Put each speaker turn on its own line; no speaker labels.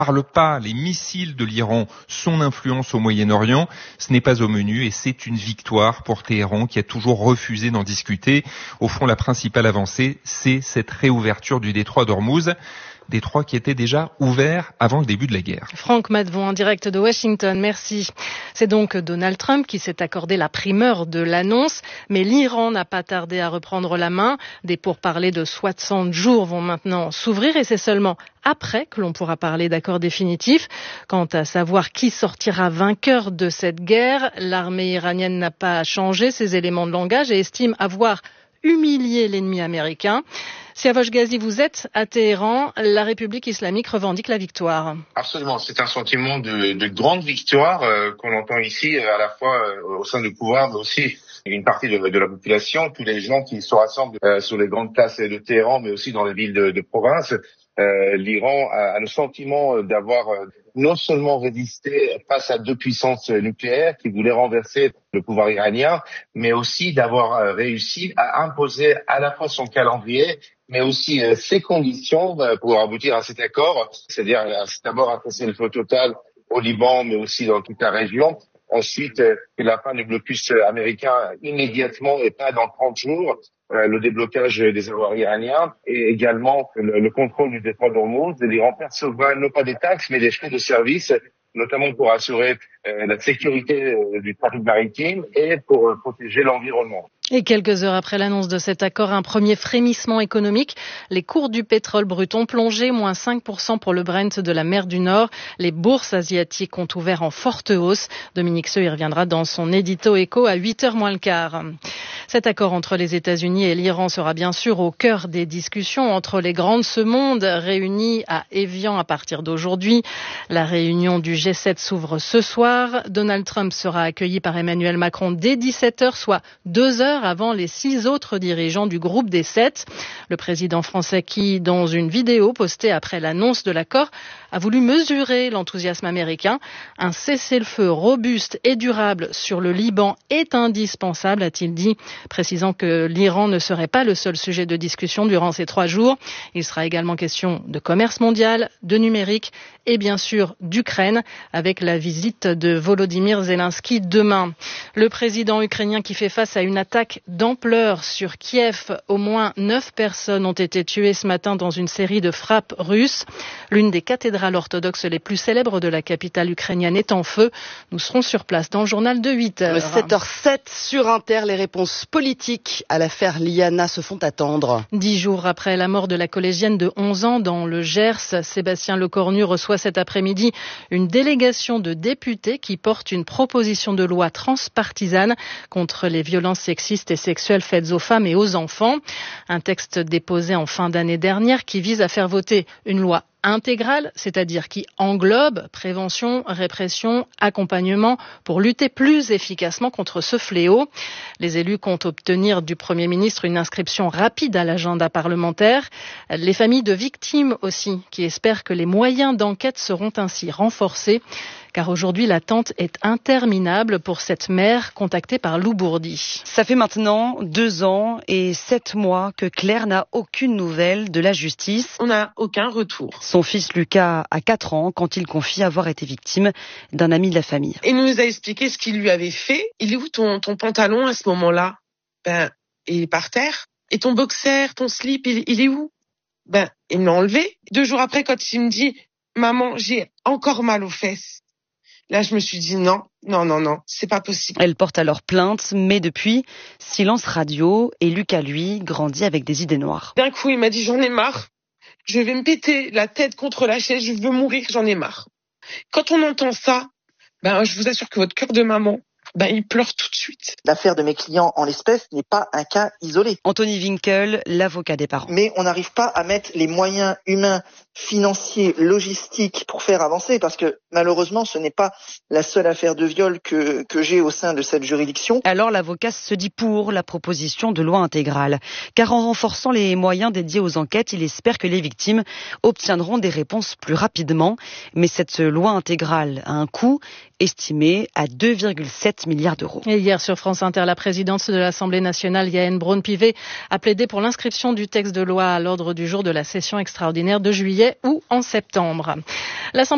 parle pas les missiles de l'Iran, son influence au Moyen-Orient, ce n'est pas au menu et c'est une victoire pour Téhéran qui a toujours refusé d'en discuter. Au fond, la principale avancée, c'est cette réouverture du détroit d'Ormuz. Détroit qui était déjà ouvert avant le début de la guerre.
Franck Madvon, en direct de Washington, merci. C'est donc Donald Trump qui s'est accordé la primeur de l'annonce, mais l'Iran n'a pas tardé à reprendre la main. Des pourparlers de 60 jours vont maintenant s'ouvrir et c'est seulement après que l'on pourra parler d'accord définitif. Quant à savoir qui sortira vainqueur de cette guerre, l'armée iranienne n'a pas changé ses éléments de langage et estime avoir humilié l'ennemi américain. Siavosh Ghazi, vous êtes à Téhéran. La République islamique revendique la victoire.
Absolument, c'est un sentiment de grande victoire qu'on entend ici, à la fois au sein du pouvoir, mais aussi une partie de la population, tous les gens qui se rassemblent sur les grandes places de Téhéran, mais aussi dans les villes de province. L'Iran a le sentiment d'avoir non seulement résisté face à deux puissances nucléaires qui voulaient renverser le pouvoir iranien, mais aussi d'avoir réussi à imposer à la fois son calendrier, mais aussi ses conditions pour aboutir à cet accord, c'est-à-dire d'abord un cessez-le-feu total au Liban, mais aussi dans toute la région. Ensuite, la fin du blocus américain immédiatement et pas dans 30 jours. Le déblocage des avoirs iraniens et également le contrôle du détroit d'Ormuz. L'Iran percevra non pas des taxes, mais des frais de service, notamment pour assurer la sécurité du trafic maritime et pour protéger l'environnement.
Et quelques heures après l'annonce de cet accord, un premier frémissement économique. Les cours du pétrole brut ont plongé, moins 5% pour le Brent de la mer du Nord. Les bourses asiatiques ont ouvert en forte hausse. Dominique Seux y reviendra dans son édito écho à 8h moins le quart. Cet accord entre les États-Unis et l'Iran sera bien sûr au cœur des discussions entre les grands de ce monde réunis à Évian à partir d'aujourd'hui. La réunion du G7 s'ouvre ce soir. Donald Trump sera accueilli par Emmanuel Macron dès 17h, soit 2 heures avant les 6 autres dirigeants du groupe des 7. Le président français qui, dans une vidéo postée après l'annonce de l'accord, a voulu mesurer l'enthousiasme américain. Un cessez-le-feu robuste et durable sur le Liban est indispensable, a-t-il dit, précisant que l'Iran ne serait pas le seul sujet de discussion durant ces 3 jours. Il sera également question de commerce mondial, de numérique et bien sûr d'Ukraine, avec la visite de Volodymyr Zelensky demain. Le président ukrainien qui fait face à une attaque d'ampleur sur Kiev. Au moins 9 personnes ont été tuées ce matin dans une série de frappes russes. L'une des cathédrales orthodoxes les plus célèbres de la capitale ukrainienne est en feu. Nous serons sur place dans le journal de 8h.
7h07 sur Inter, les réponses politiques à l'affaire Liana se font attendre.
10 jours après la mort de la collégienne de 11 ans dans le Gers, Sébastien Lecornu reçoit cet après-midi une délégation de députés qui porte une proposition de loi transpartisane contre les violences sexistes et sexuelles faites aux femmes et aux enfants. Un texte déposé en fin d'année dernière qui vise à faire voter une loi intégrale, c'est-à-dire qui englobe prévention, répression, accompagnement pour lutter plus efficacement contre ce fléau. Les élus comptent obtenir du Premier ministre une inscription rapide à l'agenda parlementaire. Les familles de victimes aussi, qui espèrent que les moyens d'enquête seront ainsi renforcés. Car aujourd'hui, l'attente est interminable pour cette mère contactée par Lou Bourdi.
Ça fait maintenant 2 ans et 7 mois que Claire n'a aucune nouvelle de la justice.
On n'a aucun retour.
Son fils Lucas a 4 ans quand il confie avoir été victime d'un ami de la famille.
Il nous a expliqué ce qu'il lui avait fait. Il est où ton pantalon à ce moment-là? Il est par terre. Et ton boxer, ton slip, il est où? Il me l'a enlevé. 2 jours après, quand il me dit « Maman, j'ai encore mal aux fesses », là, je me suis dit non, c'est pas possible.
Elle porte alors plainte, mais depuis, silence radio et Lucas, lui, grandit avec des idées noires.
D'un coup, il m'a dit j'en ai marre, je vais me péter la tête contre la chaise, je veux mourir, j'en ai marre. Quand on entend ça, je vous assure que votre cœur de maman, il pleure tout de suite.
L'affaire de mes clients en l'espèce n'est pas un cas isolé.
Anthony Winkel, l'avocat des parents.
Mais on n'arrive pas à mettre les moyens humains, financiers, logistiques pour faire avancer, parce que malheureusement, ce n'est pas la seule affaire de viol que j'ai au sein de cette juridiction.
Alors l'avocat se dit pour la proposition de loi intégrale, car en renforçant les moyens dédiés aux enquêtes, il espère que les victimes obtiendront des réponses plus rapidement. Mais cette loi intégrale a un coût estimé à 2,7 milliards d'euros.
Et hier sur France Inter, la présidente de l'Assemblée nationale, Yaël Braun-Pivet, a plaidé pour l'inscription du texte de loi à l'ordre du jour de la session extraordinaire de juillet ou en septembre.